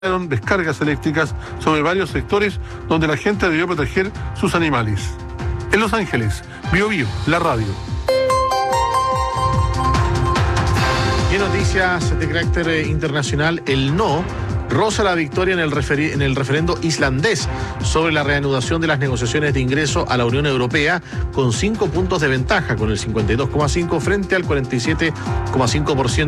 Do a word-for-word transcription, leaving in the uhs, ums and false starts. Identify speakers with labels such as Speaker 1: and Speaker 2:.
Speaker 1: descargas eléctricas sobre varios sectores donde la gente debió proteger sus animales. En Los Ángeles, Bio Bio, la radio.
Speaker 2: Y en noticias de carácter internacional, el no roza la victoria en el, referi- en el referendo islandés sobre la reanudación de las negociaciones de ingreso a la Unión Europea, con cinco puntos de ventaja, con el cincuenta y dos coma cinco frente al cuarenta y siete coma cinco por ciento